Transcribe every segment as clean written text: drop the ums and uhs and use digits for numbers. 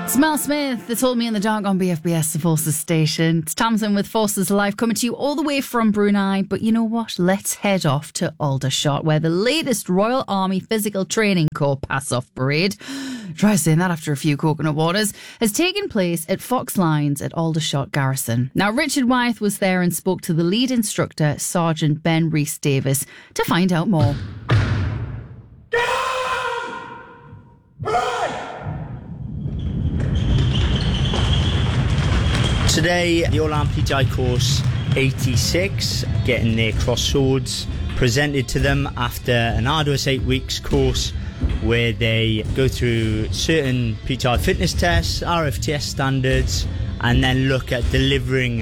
Mel Smith, they told me in the dark on BFBS, the Forces station. It's Tamsin with Forces Live coming to you all the way from Brunei. But you know what? Let's head off to Aldershot, where the latest Royal Army Physical Training Corps pass-off parade, try saying that after a few coconut waters, has taken place at Fox Lines at Aldershot Garrison. Now, Richard Wyeth was there and spoke to the lead instructor, Sergeant Ben Rees-Davis, to find out more. Today, the All Army PTI course 86, getting their cross swords presented to them after an arduous 8 weeks course where they go through certain PTI fitness tests, RFTS standards, and then look at delivering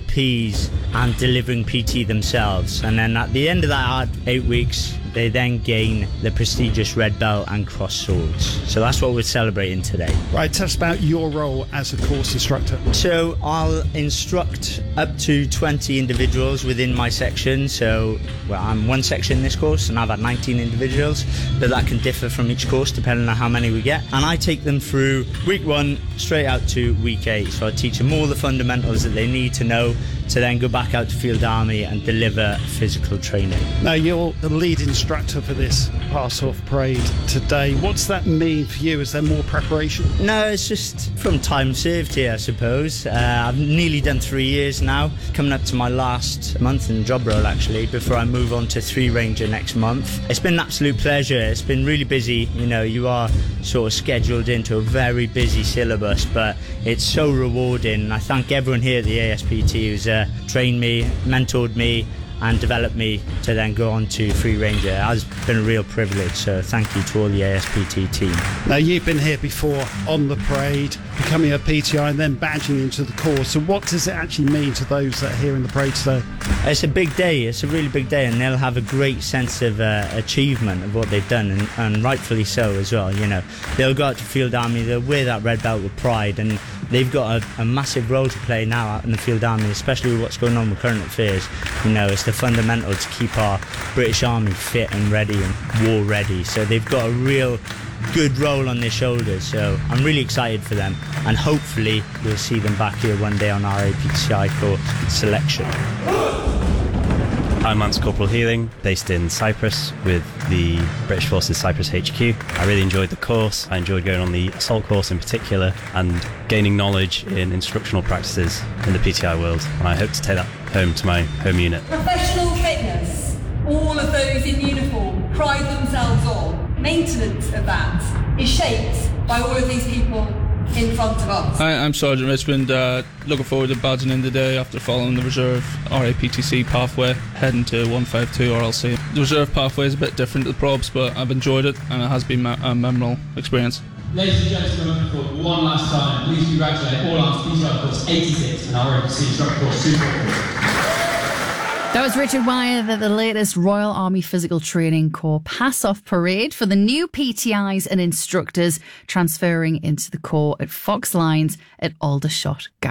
IPs and delivering PT themselves. And then at the end of that hard 8 weeks, they then gain the prestigious red belt and cross swords. So that's what we're celebrating today. Right, tell us about your role as a course instructor. So I'll instruct up to 20 individuals within my section. So I'm one section in this course and I've had 19 individuals, but that can differ from each course depending on how many we get. And I take them through week 1 straight out to week 8. So I teach them all the fundamentals that they need to know to then go back out to Field Army and deliver physical training. Now, you're the lead instructor for this pass-off parade today. What's that mean for you? Is there more preparation? No, it's just from time served here, I suppose. I've nearly done 3 years now, coming up to my last month in the job role, actually, before I move on to 3 Ranger next month. It's been an absolute pleasure. It's been really busy. You know, you are sort of scheduled into a very busy syllabus, but it's so rewarding. And I thank everyone here at the ASPT who's trained me, mentored me, and developed me to then go on to Free Ranger. It has been a real privilege, so thank you to all the ASPT team. Now, you've been here before on the parade, becoming a PTI and then badging into the course. So what does it actually mean to those that are here in the parade today? It's a big day, it's a really big day, and they'll have a great sense of achievement of what they've done, and rightfully so as well. You know, they'll go out to Field Army, they'll wear that red belt with pride, and they've got a massive role to play now out in the Field Army, especially with what's going on with current affairs. You know, it's the fundamental to keep our British Army fit and ready and war ready. So they've got a real good role on their shoulders. So I'm really excited for them, and hopefully we'll see them back here one day on our APTI course selection. I'm Lance Corporal Healing, based in Cyprus with the British Forces Cyprus HQ. I really enjoyed the course. I enjoyed going on the assault course in particular and gaining knowledge in instructional practices in the PTI world. And I hope to take that home to my home unit. Professional fitness, all of those in uniform pride themselves on. Maintenance of that is shaped by all of these people in front of us. Hi, I'm Sergeant Richmond. Looking forward to badging in today after following the reserve RAPTC pathway, heading to 152 RLC. The reserve pathway is a bit different to the probs, but I've enjoyed it and it has been a memorable experience. Ladies and gentlemen, for one last time, please congratulate All Arms PTI Course 86 and our RAPTC Instructor Course 244. That was Richard Wyeth at the latest Royal Army Physical Training Corps pass-off parade for the new PTIs and instructors transferring into the Corps at Fox Lines at Aldershot Garrison.